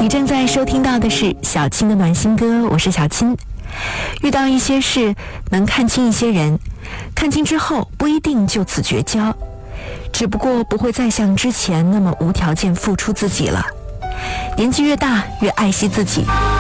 你正在收听到的是小青的暖心歌，我是小青。遇到一些事，能看清一些人，看清之后不一定就此绝交，只不过不会再像之前那么无条件付出自己了。年纪越大，越爱惜自己，